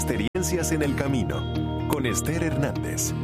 Experiencias en el Camino, con Esther Hernández.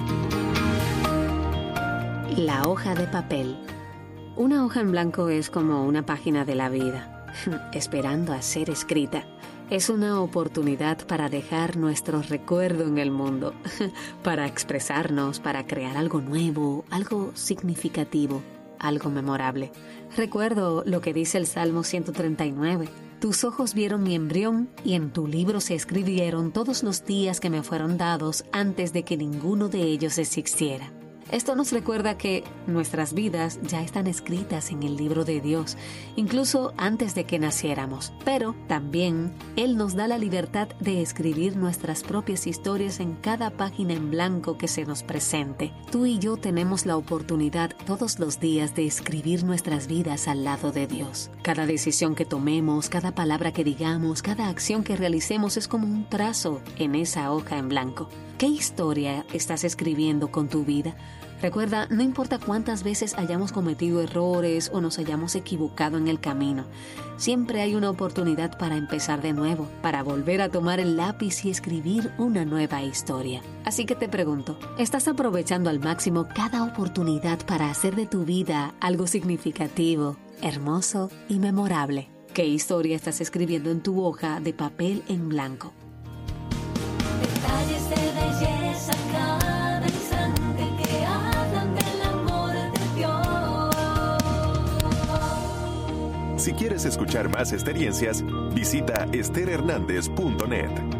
La hoja de papel. Una hoja en blanco es como una página de la vida, esperando a ser escrita. Es una oportunidad para dejar nuestro recuerdo en el mundo, para expresarnos, para crear algo nuevo, algo significativo, algo memorable. Recuerdo lo que dice el Salmo 139. Tus ojos vieron mi embrión y en tu libro se escribieron todos los días que me fueron dados antes de que ninguno de ellos existiera. Esto nos recuerda que nuestras vidas ya están escritas en el libro de Dios, incluso antes de que naciéramos. Pero también Él nos da la libertad de escribir nuestras propias historias en cada página en blanco que se nos presente. Tú y yo tenemos la oportunidad todos los días de escribir nuestras vidas al lado de Dios. Cada decisión que tomemos, cada palabra que digamos, cada acción que realicemos es como un trazo en esa hoja en blanco. ¿Qué historia estás escribiendo con tu vida? Recuerda, no importa cuántas veces hayamos cometido errores o nos hayamos equivocado en el camino, siempre hay una oportunidad para empezar de nuevo, para volver a tomar el lápiz y escribir una nueva historia. Así que te pregunto, ¿estás aprovechando al máximo cada oportunidad para hacer de tu vida algo significativo, hermoso y memorable? ¿Qué historia estás escribiendo en tu hoja de papel en blanco? Detalles de belleza cada instante que hablan del amor de Dios. Si quieres escuchar más experiencias, visita estherhernandez.net.